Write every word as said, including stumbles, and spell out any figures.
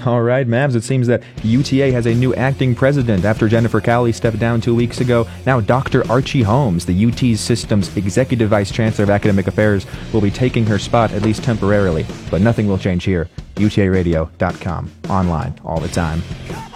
All right, Mavs, it seems that U T A has a new acting president after Jennifer Cowley stepped down two weeks ago. Now Doctor Archie Holmes, the U T's system's executive vice chancellor of academic affairs, will be taking her spot, at least temporarily. But nothing will change here. U T A radio dot com. Online all the time.